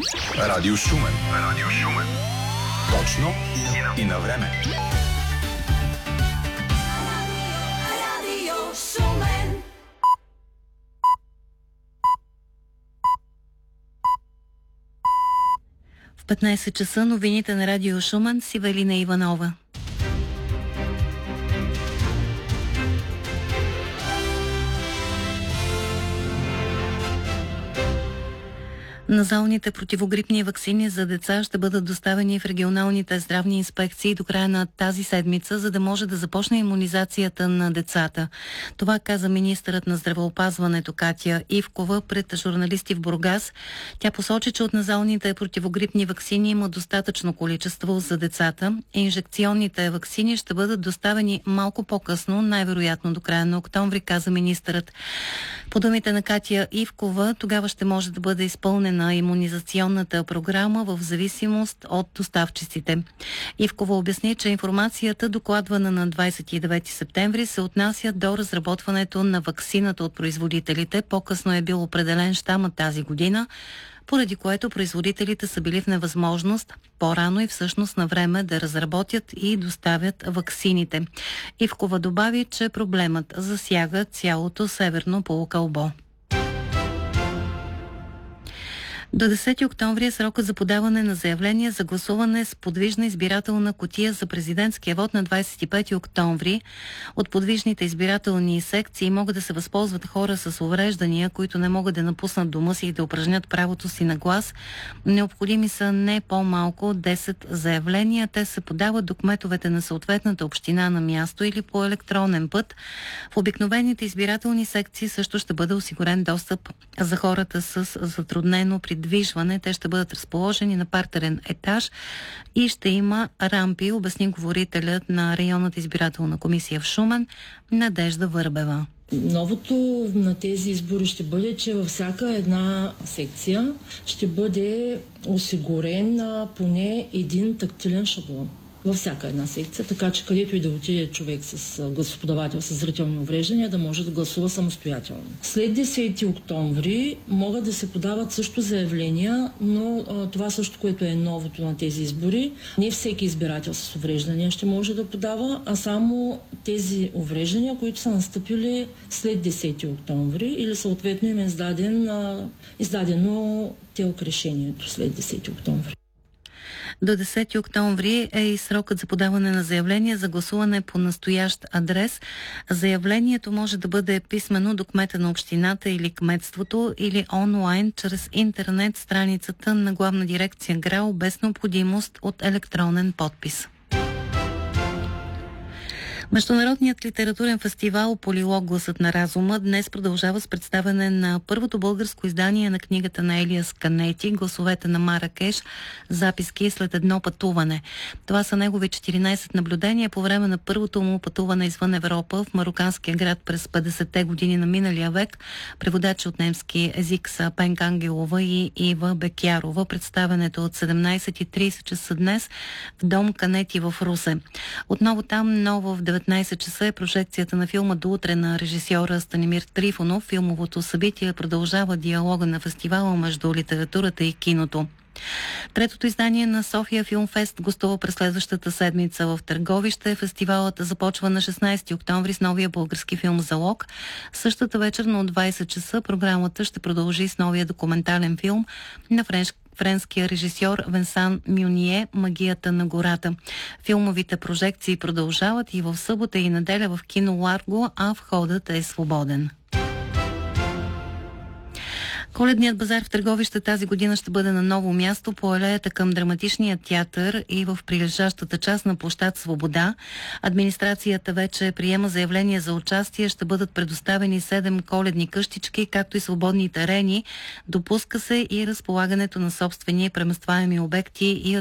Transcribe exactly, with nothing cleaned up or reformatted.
Радио Шумен. Радио Шумен. Точно и на време. Радио Шумен. В петнайсет часа новините на Радио Шумен с Ивелина Иванова. Назалните противогрипни ваксини за деца ще бъдат доставени в регионалните здравни инспекции до края на тази седмица, за да може да започне имунизацията на децата. Това каза министърът на здравеопазването Катя Ивкова пред журналисти в Бургас. Тя посочи, че от назалните противогрипни ваксини има достатъчно количество за децата. Инжекционните ваксини ще бъдат доставени малко по-късно, най-вероятно до края на октомври, каза министърът. По думите на Катя Ивкова, тогава ще може да бъде изпълнен на имунизационната програма в зависимост от доставчиците. Ивкова обясни, че информацията, докладвана на двайсет и девети септември, се отнася до разработването на ваксината от производителите. По-късно е бил определен щамът тази година, поради което производителите са били в невъзможност по-рано и всъщност на време да разработят и доставят ваксините. Ивкова добави, че проблемът засяга цялото северно полукълбо. До десети октомври е срокът за подаване на заявление за гласуване с подвижна избирателна кутия за президентския вод на двайсет и пети октомври. От подвижните избирателни секции могат да се възползват хора с увреждания, които не могат да напуснат дома си и да упражнят правото си на глас. Необходими са не по-малко от десет заявления. Те се подават до кметовете на съответната община на място или по електронен път. В обикновените избирателни секции също ще бъде осигурен достъп за хората с затруднено придвижване. Те ще бъдат разположени на партерен етаж и ще има рампи, обясни говорителят на районната избирателна комисия в Шумен Надежда Върбева. Новото на тези избори ще бъде, че във всяка една секция ще бъде осигурен поне един тактилен шаблон. Във всяка една секция, така че където и да отиде човек с гласоподавател с зрителни увреждания, да може да гласува самостоятелно. След десети октомври могат да се подават също заявления, но а, това също, което е новото на тези избори, не всеки избирател с увреждания ще може да подава, а само тези увреждания, които са настъпили след десети октомври или съответно им е издаден, а, издадено телк решението след десети октомври. До десети октомври е и срокът за подаване на заявление за гласуване по настоящ адрес. Заявлението може да бъде писмено до кмета на общината или кметството или онлайн чрез интернет страницата на Главна дирекция ГРАО без необходимост от електронен подпис. Международният литературен фестивал Полилог гласът на разума днес продължава с представяне на първото българско издание на книгата на Елиас Канети "Гласовете на Маракеш. Записки след едно пътуване". Това са негови четиринайсет наблюдения по време на първото му пътуване извън Европа в мароканския град през петдесетте години на миналия век. Преводачи от немски език са Пенка Ангелова и Ива Бекярова. Представянето от седемнайсет и трийсет часа днес в дом Канети в Русе. Отново там, ново в деветнайсет часа е прожекцията на филма "До утре" на режисьора Станимир Трифонов. Филмовото събитие продължава диалога на фестивала между литературата и киното. Третото издание на София Филмфест гостува през следващата седмица в Търговище. Фестивалът започва на шестнайсети октомври с новия български филм "Залог". Същата вечер на двайсет часа програмата ще продължи с новия документален филм на френски френския режисьор Венсан Мюние "Магията на гората". Филмовите прожекции продължават и в събота и неделя в кино Ларго, а входът е свободен. Коледният базар в Търговище тази година ще бъде на ново място по алеята към Драматичния театър и в прилежащата част на площад Свобода. Администрацията вече приема заявления за участие. Ще бъдат предоставени седем коледни къщички, както и свободни терени. Допуска се и разполагането на собствени преместваеми обекти и